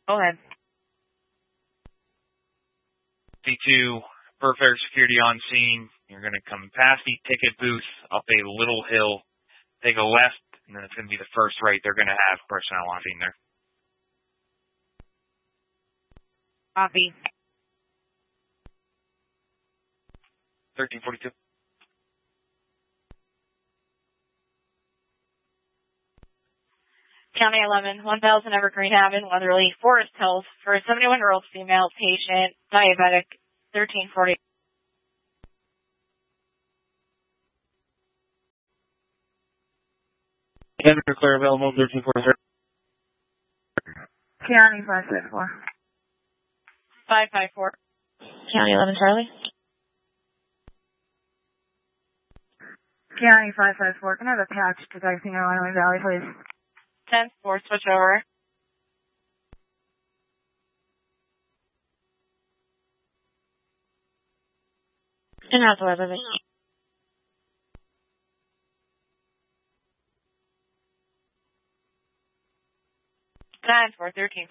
Go ahead. C2, Burfair Security on scene. You're going to come past the ticket booth, up a little hill, take a left, and then it's going to be the first right. They're going to have personnel on scene there. Copy. 1342. County 11, 1000 Evergreen Avenue, Weatherly, Forest Hills, for a 71-year-old female patient, diabetic, 1340. Denver Clear available, 1340. County 554. 554. County 11 Charlie. County 554. Can I have a patch detecting in Illinois Valley, please? 10-4, switch over. In-house Weatherly. 10-4, 1340.